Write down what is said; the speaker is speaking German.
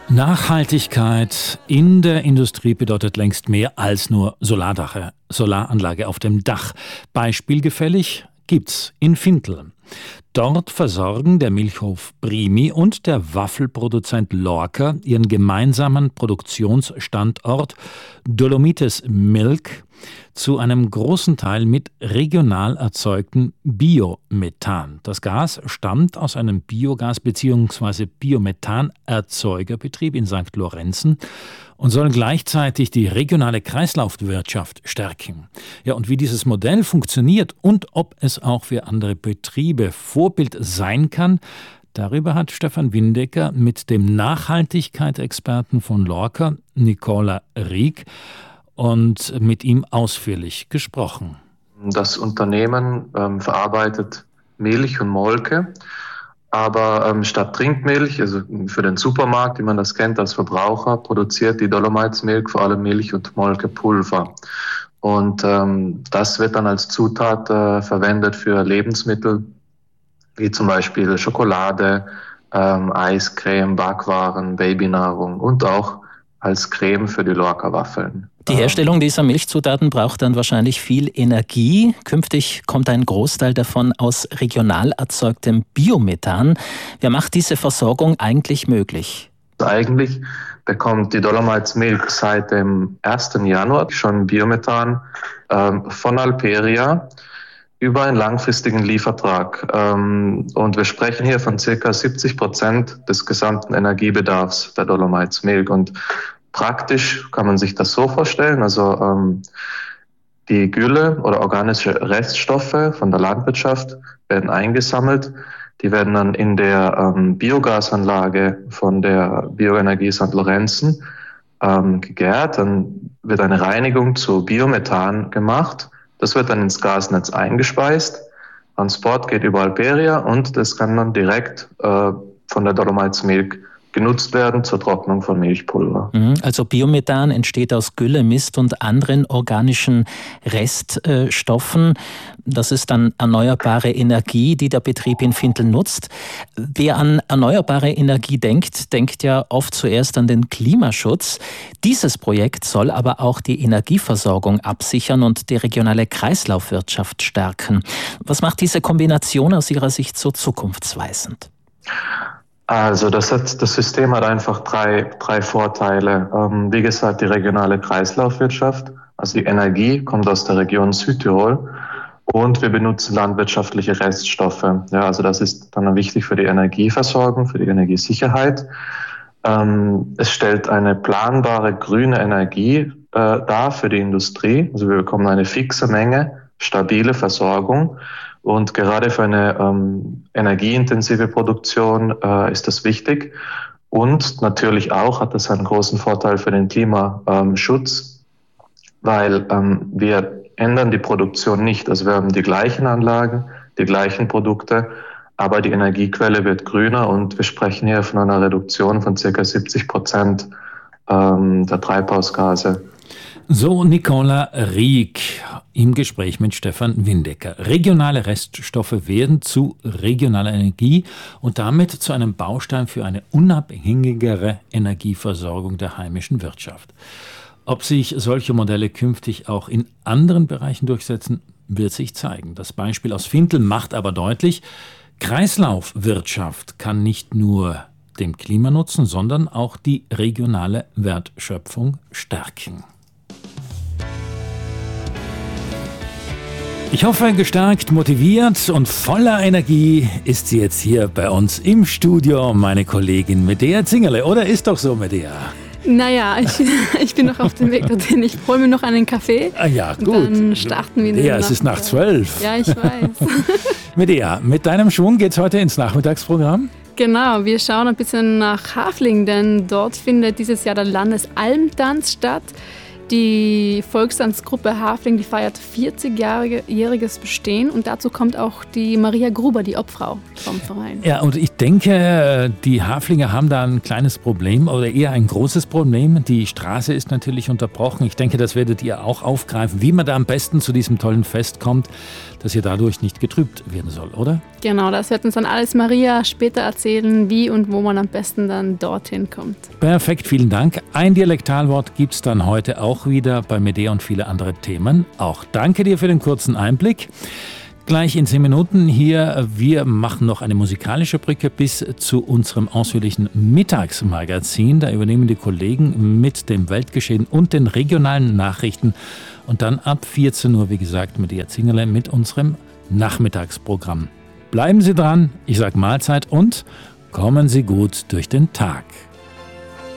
Nachhaltigkeit in der Industrie bedeutet längst mehr als nur Solaranlage auf dem Dach. Beispielgefällig gibt's in Vindl. Dort versorgen der Milchhof Primi und der Waffelproduzent Lorca ihren gemeinsamen Produktionsstandort Dolomites Milk zu einem großen Teil mit regional erzeugtem Biomethan. Das Gas stammt aus einem Biogas- bzw. Biomethanaerzeugerbetrieb in St. Lorenzen und soll gleichzeitig die regionale Kreislaufwirtschaft stärken. Ja, und wie dieses Modell funktioniert und ob es auch für andere Betriebe Vorbild sein kann, darüber hat Stefan Windecker mit dem Nachhaltigkeitsexperten von Lorca, Nicola Rieck, und mit ihm ausführlich gesprochen. Das Unternehmen verarbeitet Milch und Molke, aber statt Trinkmilch, also für den Supermarkt, wie man das kennt als Verbraucher, produziert die Dolomites Milk vor allem Milch- und Molkepulver. Und das wird dann als Zutat verwendet für Lebensmittel, wie zum Beispiel Schokolade, Eiscreme, Backwaren, Babynahrung und auch als Creme für die Lorca-Waffeln. Die Herstellung dieser Milchzutaten braucht dann wahrscheinlich viel Energie. Künftig kommt ein Großteil davon aus regional erzeugtem Biomethan. Wer macht diese Versorgung eigentlich möglich? Eigentlich bekommt die Dolomites Milk seit dem 1. Januar schon Biomethan von Alperia über einen langfristigen Liefertrag. Und wir sprechen hier von ca. 70% des gesamten Energiebedarfs der Dolomites Milk. Und praktisch kann man sich das so vorstellen, also die Gülle oder organische Reststoffe von der Landwirtschaft werden eingesammelt. Die werden dann in der Biogasanlage von der Bioenergie St. Lorenzen gegärt. Dann wird eine Reinigung zu Biomethan gemacht. Das wird dann ins Gasnetz eingespeist. Transport geht über Alperia und das kann dann direkt von der Dolomites Milk genutzt werden zur Trocknung von Milchpulver. Also Biomethan entsteht aus Gülle, Mist und anderen organischen Reststoffen. Das ist dann erneuerbare Energie, die der Betrieb in Vindl nutzt. Wer an erneuerbare Energie denkt, denkt ja oft zuerst an den Klimaschutz. Dieses Projekt soll aber auch die Energieversorgung absichern und die regionale Kreislaufwirtschaft stärken. Was macht diese Kombination aus Ihrer Sicht so zukunftsweisend? Also das System hat einfach drei Vorteile. Wie gesagt, die regionale Kreislaufwirtschaft, also die Energie kommt aus der Region Südtirol und wir benutzen landwirtschaftliche Reststoffe. Ja, also das ist dann wichtig für die Energieversorgung, für die Energiesicherheit. Es stellt eine planbare grüne Energie dar für die Industrie. Also wir bekommen eine fixe Menge, stabile Versorgung. Und gerade für eine energieintensive Produktion ist das wichtig. Und natürlich auch hat das einen großen Vorteil für den Klimaschutz, weil wir ändern die Produktion nicht. Also wir haben die gleichen Anlagen, die gleichen Produkte, aber die Energiequelle wird grüner und wir sprechen hier von einer Reduktion von ca. 70% der Treibhausgase. So Nicola Rieck im Gespräch mit Stefan Windecker. Regionale Reststoffe werden zu regionaler Energie und damit zu einem Baustein für eine unabhängigere Energieversorgung der heimischen Wirtschaft. Ob sich solche Modelle künftig auch in anderen Bereichen durchsetzen, wird sich zeigen. Das Beispiel aus Vindl macht aber deutlich, Kreislaufwirtschaft kann nicht nur dem Klima nutzen, sondern auch die regionale Wertschöpfung stärken. Ich hoffe, gestärkt, motiviert und voller Energie ist sie jetzt hier bei uns im Studio, meine Kollegin Medea Zingerle. Oder ist doch so, Medea? Naja, ich bin noch auf dem Weg dorthin. Ich hole mir noch einen Kaffee. Ah ja, gut. Dann starten wir. Ja, es ist nach 12. Ja, ich weiß. Medea, mit deinem Schwung geht's heute ins Nachmittagsprogramm? Genau, wir schauen ein bisschen nach Hafling, denn dort findet dieses Jahr der Landesalmtanz statt. Die Volkstanzgruppe Hafling, die feiert 40-jähriges Bestehen und dazu kommt auch die Maria Gruber, die Obfrau vom Verein. Ja, und ich denke, die Haflinger haben da ein kleines Problem oder eher ein großes Problem. Die Straße ist natürlich unterbrochen. Ich denke, das werdet ihr auch aufgreifen, wie man da am besten zu diesem tollen Fest kommt, dass ihr dadurch nicht getrübt werden soll, oder? Genau, das wird uns dann alles Maria später erzählen, wie und wo man am besten dann dorthin kommt. Perfekt, vielen Dank. Ein Dialektalwort gibt es dann heute auch wieder bei Medea und viele andere Themen. Auch danke dir für den kurzen Einblick. Gleich in 10 Minuten hier. Wir machen noch eine musikalische Brücke bis zu unserem ausführlichen Mittagsmagazin. Da übernehmen die Kollegen mit dem Weltgeschehen und den regionalen Nachrichten. Und dann ab 14 Uhr, wie gesagt, Medea Zingerle mit unserem Nachmittagsprogramm. Bleiben Sie dran, ich sage Mahlzeit und kommen Sie gut durch den Tag.